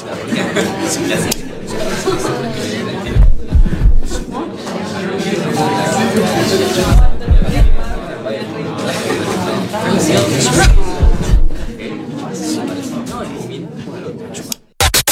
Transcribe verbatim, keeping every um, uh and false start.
違う。逆に好きな選手なんでしょ。